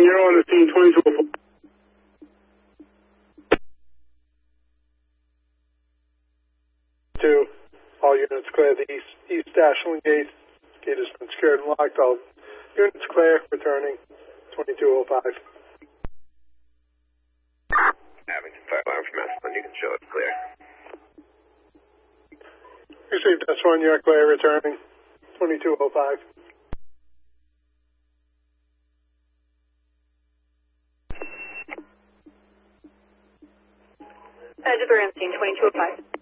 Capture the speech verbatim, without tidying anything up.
you're on the scene, twenty-two oh four. Two, all units clear the east, east Ashland gate. Gate has been secured and locked. All units clear, returning, twenty-two oh five. Having fire alarm from Ashland, you can show it's clear. Received S one, you're clear, returning, twenty-two oh five. Edge of Bernstein, twenty-two oh five.